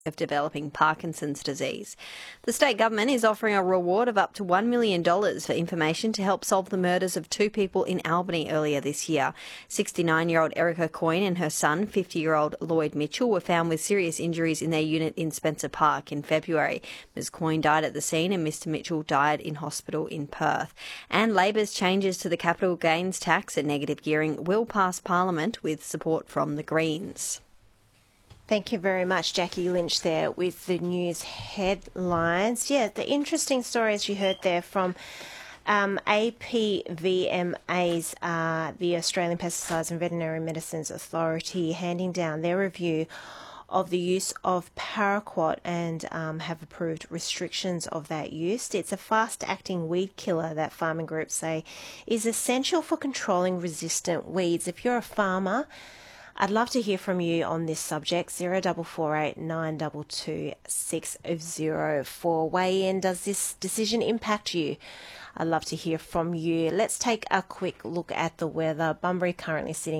of developing Parkinson's disease. The state government is offering a reward of up to $1 million for information to help solve the murders of two people in Albany earlier this year. 69-year-old Erica Coyne and her son, 50-year-old Lloyd Mitchell, were found with serious injuries in their unit in Spencer Park in February. Ms Coyne died at the scene and Mr Mitchell died in hospital in Perth. And Labor's changes to the capital gains tax and negative gearing will pass Parliament with support from the Greens. Thank you very much, Jackie Lynch there with the news headlines. Yeah, the interesting stories you heard there from APVMA's, the Australian Pesticides and Veterinary Medicines Authority, handing down their review of the use of paraquat and have approved restrictions of that use. It's a fast-acting weed killer that farming groups say is essential for controlling resistant weeds. If you're a farmer, I'd love to hear from you on this subject. 0448 922 604. Weigh in. Does this decision impact you? I'd love to hear from you. Let's take a quick look at the weather. Bunbury currently sitting